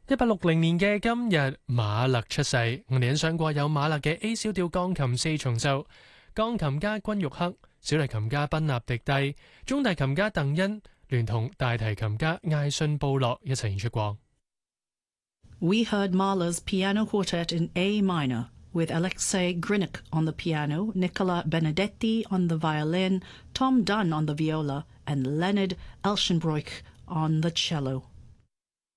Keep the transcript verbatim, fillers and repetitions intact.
一八六零年嘅今日，馬勒出世。我哋欣賞過有馬勒嘅 A 小調鋼琴四重奏，鋼琴家君玉克、小提琴家賓納迪蒂、中提琴家鄧恩，聯同大提琴家艾信布洛一齊演出過。 We heard Mahler's Piano Quartet in A minor, with Alexei Grinik on the piano, Nicola Benedetti on the violin, Tom Dunn on the viola, and Leonard Elschenbroich on the cello.